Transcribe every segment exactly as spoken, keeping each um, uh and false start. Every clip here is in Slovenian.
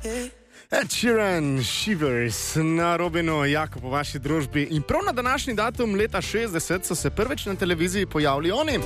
Ed Sheeran, Shivers na Robinu, Jako po vaši družbi. In prav na današnji datum leta šestdeset so se prvič na televiziji pojavili oni.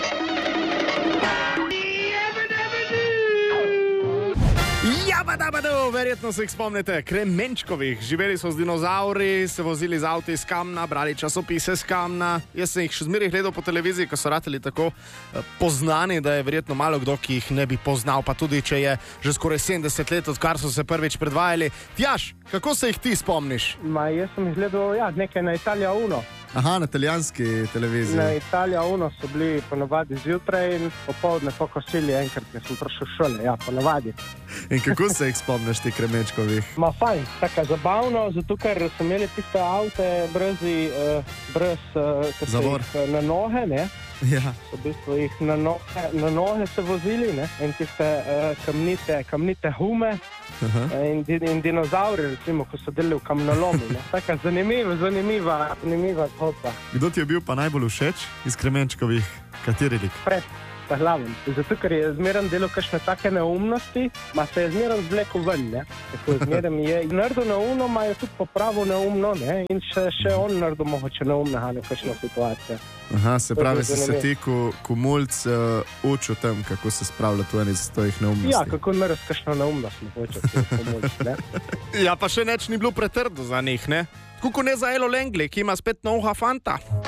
Jabadabadu, verjetno se jih spomnite, Kremenčkovih. Živeli so z dinozauri, se vozili z avti iz Kamna, brali časopise iz Kamna. Jaz sem jih še zmeraj gledal po televiziji, ko so rateli tako eh, poznani, da je verjetno malo kdo, ki jih ne bi poznal, pa tudi če je že skoraj sedemdeset let, odkar so se prvič predvajali. Tjaž, kako se jih ti spomniš? Ma, jaz sem jih gledal ja, nekaj na Italija Uno. Aha, na italijanski televiziji. Na Italija Uno so bili ponovadi zjutraj in popoldne po kosili enkrat, ker sem prišel v šole, ja, ponovadi. In kako se jih spomniš, ti Kremenčkovih? Ma fajn, tako zabavno, zato ker so imeli tiste avte brez, uh, brez uh, zavor uh, na noge, ne? Ja. So v bistvu jih na noge, na noge se vozili, ne? In tiste uh, kamnite, kamnite hume. In, in dinozauri, recimo, ko so delali v kamnolomu. Taka zanimiva, zanimiva, zanimiva zgodba. Kdo ti je bil pa najbolj všeč iz Kremenčkovih? Kateri lik? Fred, ta glaven. Zato, ker je zmeraj delal kakšne take neumnosti, ma se je zmeraj zvlekel ven, ne? Tako zmeraj je naredil neumno, ma je tudi popravil neumno, ne? In še, še on naredil mogoče neumnega nekakšno situacijo. Aha, se pravi, si se ti ko, ko mulc uh, učil tam, kako se spravlja tu eni za stojih neumnosti. Ja, kako narediti kakšno neumnost, mogoče, ko mulc, ne? Ja, pa še neč ni bilo pretrdo za njih, ne? Kako ne za Elo Langley, ki ima spet novega fanta.